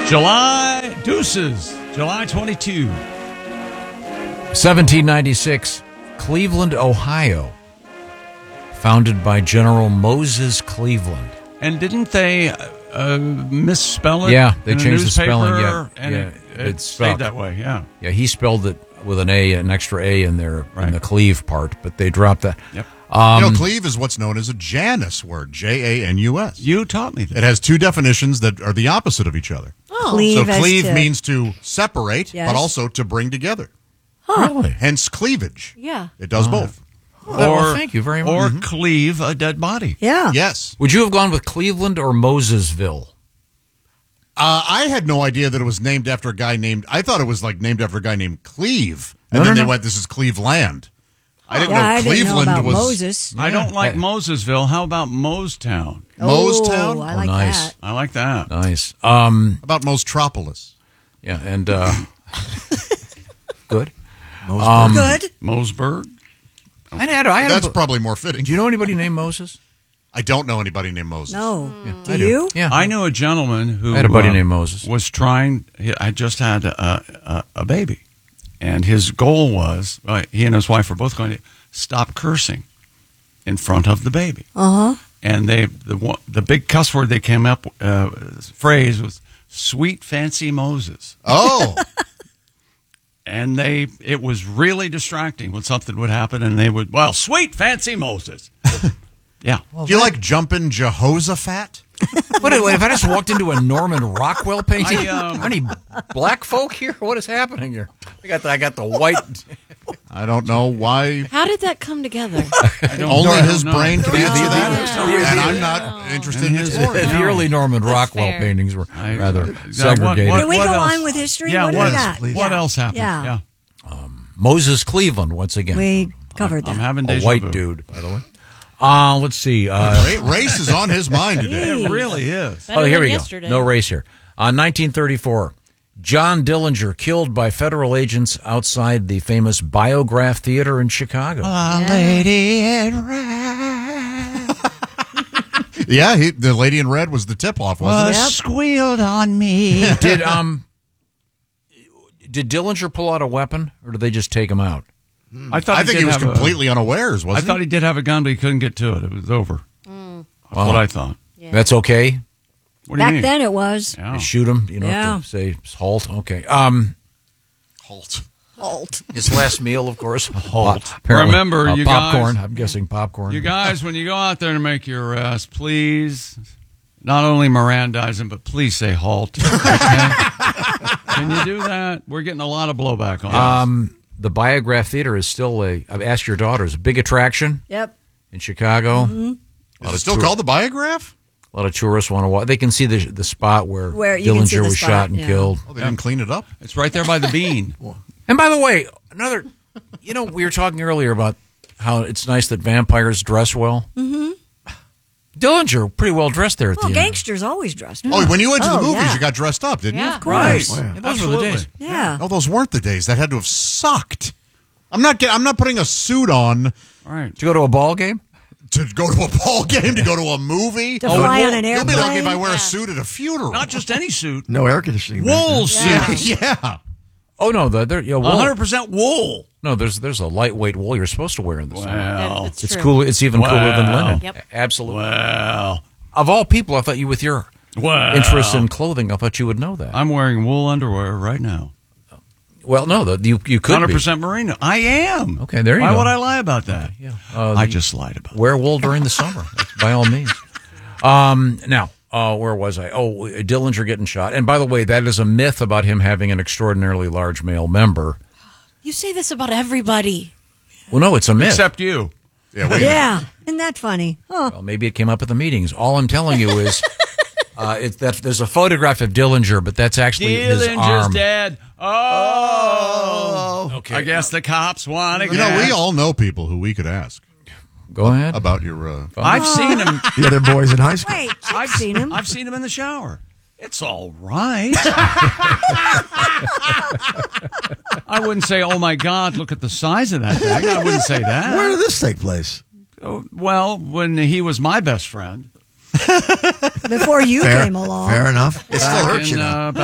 July 22. 1796, Cleveland, Ohio. Founded by General Moses Cleveland. And didn't they misspell it? Yeah, they in changed the spelling. newspaper? Yeah, And yeah, it stayed that way, yeah. Yeah, he spelled it with an A, an extra A in there in Right. the Cleve part, but they dropped that. Yep. Cleve is what's known as a Janus word, Janus. You taught me that. It has two definitions that are the opposite of each other. Cleave So as cleave to- means to separate, Yes. but also to bring together. Really? Hence cleavage. Yeah. It does both. Well, thank you very much. Or cleave a dead body. Yeah. Yes. Would you have gone with Cleveland or Mosesville? I had no idea that it was named after a guy named. I thought it was like named after a guy named Cleve, and No, then no, they no. went, "This is Cleveland." I didn't Yeah, know I didn't know Cleveland about was Moses. I don't like Hey. Mosesville. How about Mosetown? Mosetown. Oh, I like nice. that. I like that. Nice. About Mostropolis. Yeah, and good. Good. Mosburg? I had That's a, probably more fitting. do you know anybody named Moses? I don't know anybody named Moses. No. I Do you? Yeah, I knew a gentleman who I had a buddy named Moses. was trying. I just had a baby, and his goal was he and his wife were both going to stop cursing in front of the baby. And the big cuss word they came up phrase was "sweet fancy Moses," Oh, and it was really distracting when something would happen, and they would sweet fancy Moses. Yeah. do you like jumping Jehoshaphat? What if I just walked into a Norman Rockwell painting? I, Any black folk here? What is happening here? I got the white. I don't know why. How did that come together? Only his know. brain can answer Yeah. that, and I'm not interested in exploring. The early Norman Rockwell fair. paintings were rather what- segregated. Can we What go else? on with history? Yeah, what do we got? what else happened? Yeah. Moses Cleveland once again. We covered I'm that. having a deja white vu. dude, by the way. Let's see. Race is on his mind today. It really is. Better here than we go. yesterday. No race here. 1934, John Dillinger killed by federal agents outside the famous Biograph Theater in Chicago. Lady in Yeah, the lady in red was the tip-off, wasn't it? squealed on me. Did Dillinger pull out a weapon, or did they just take him out? I thought I think he was completely unawares, I wasn't thought he did have a gun, but he couldn't get to it. It was over. That's what I thought. That's okay. What do you Back mean? then it was. Yeah. Shoot him. You know, Yeah. to say halt. Okay. Halt. Halt. His last meal, of course. Halt. Apparently. Remember, you popcorn. guys- I'm guessing popcorn. You guys, when you go out there to make your arrest, please not only Mirandize him, but please say halt. Okay? Can you do that? We're getting a lot of blowback on this. The Biograph Theater is still I've asked your daughters, a big attraction Yep. in Chicago. Is it still called the Biograph? A lot of tourists want to watch. They can see the spot where you can see Dillinger the was spot, shot and yeah. killed. Oh, they didn't clean it up? It's right there by the bean. And by the way, we were talking earlier about how it's nice that vampires dress well. Mm-hmm. Dillinger, pretty well dressed there at Well, the end. gangsters always dressed. Oh, when you went to the movies, yeah. you got dressed up, didn't Yeah. you? Right. Yeah, those were the Absolutely. days. Yeah. No, those weren't the days. That had to have sucked. I'm not putting a suit on All right. Did you go to a ball game? to go to a ball game, to go to a movie. To fly on an You'll be lucky if I airplane. wear a suit at a funeral. Not just any suit. No air conditioning. back Wool then. suit. Yeah. Oh no, wool. 100% wool. No, there's a lightweight wool you're supposed to wear in the summer. Well, That's It's true. cool. It's even cooler than Wow. linen. Yep. Absolutely. well, Of all people, I thought you, with your well. interest in clothing, I thought you would know that. I'm wearing wool underwear right now. Well, no, you could 100% merino. I am. Okay, there you Why go. would I lie about that? Yeah. I just lied about be. Wear wool during the summer, that's by all means. Now, where was I? Oh, Dillinger getting shot. And by the way, that is a myth about him having an extraordinarily large male member. You say this about everybody. Well, no, it's a myth. Except you. Yeah. Wait. Yeah. Isn't that funny? Oh. Well, maybe it came up at the meetings. All I'm telling you is there's a photograph of Dillinger, but that's actually his Dillinger's arm. dead. Oh. Okay. I guess the cops want to You know, we all know people who we could ask Go ahead. about your. I've seen him. The other boys in high school. Wait, I've seen him. I've seen him in the shower. It's all right. I wouldn't say, oh, my God, look at the size of that thing. I wouldn't say that. Where did this take place? Oh, well, when he was my best friend. Before you Fair, came along. fair enough. It still back hurts you in, now.